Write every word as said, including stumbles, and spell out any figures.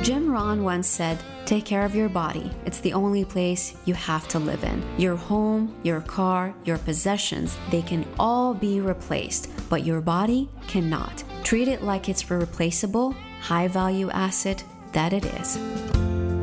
Jim Rohn once said, take care of your body. It's the only place you have to live in. Your home, your car, your possessions, they can all be replaced, but your body cannot. Treat it like it's a replaceable, high-value asset that it is.